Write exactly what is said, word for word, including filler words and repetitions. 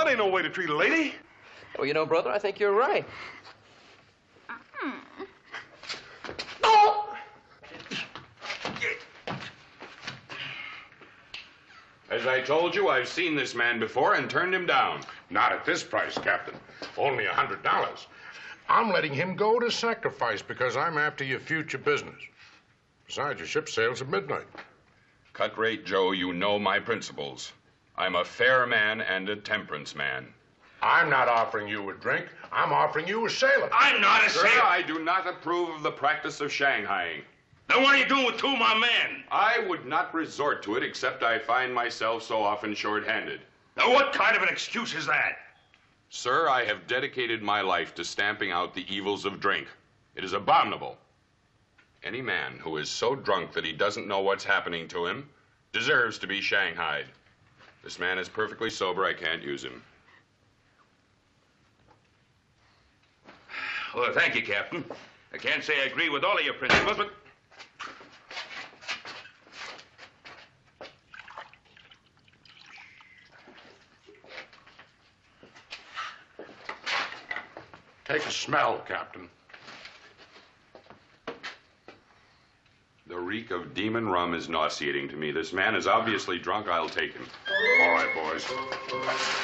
that ain't no way to treat a lady. Well, you know, brother, I think you're right. Mm. Oh! As I told you, I've seen this man before and turned him down. Not at this price, Captain. Only a hundred dollars. I'm letting him go to sacrifice because I'm after your future business. Besides, your ship sails at midnight. Cut rate, Joe, you know my principles. I'm a fair man and a temperance man. I'm not offering you a drink. I'm offering you a sailor. I'm not a Sir, sailor. I do not approve of the practice of Shanghaiing. Then what are you doing with two of my men? I would not resort to it except I find myself so often short-handed. Now, what kind of an excuse is that? Sir, I have dedicated my life to stamping out the evils of drink. It is abominable. Any man who is so drunk that he doesn't know what's happening to him deserves to be shanghaied. This man is perfectly sober. I can't use him. Well, thank you, Captain. I can't say I agree with all of your principles, but... Take a smell, Captain. The reek of demon rum is nauseating to me. This man is obviously drunk. I'll take him. All right, boys.